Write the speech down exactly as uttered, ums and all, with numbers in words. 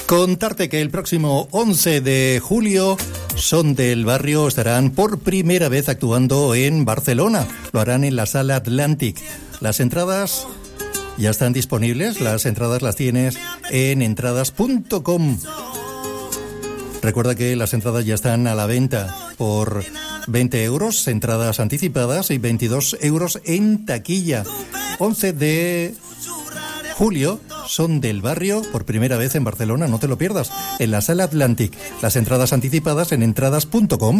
Contarte que el próximo once de julio Son del Barrio estarán por primera vez actuando en Barcelona. Lo harán en la Sala Atlantic. Las entradas ya están disponibles. Las entradas las tienes en entradas punto com. Recuerda que las entradas ya están a la venta por veinte euros, entradas anticipadas, y veintidós euros en taquilla. once de julio, Son del Barrio, por primera vez en Barcelona, no te lo pierdas, en la Sala Atlantic. Las entradas anticipadas en entradas punto com.